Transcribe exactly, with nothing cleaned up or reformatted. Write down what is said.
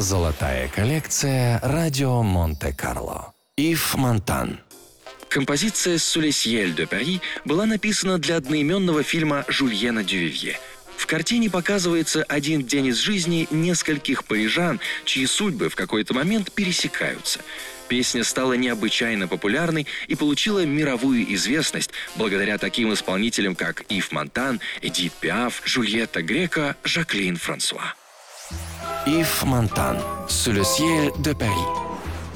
Золотая коллекция «Радио Монте-Карло». Ив Монтан. Композиция «Sous les cieux de Paris» была написана для одноименного фильма Жюльена Дювивье. В картине показывается один день из жизни нескольких парижан, чьи судьбы в какой-то момент пересекаются. Песня стала необычайно популярной и получила мировую известность благодаря таким исполнителям, как Ив Монтан, Эдит Пиаф, Жюльетта Греко, Жаклин Франсуа. Ив Монтан. «Sous le cieux de Paris».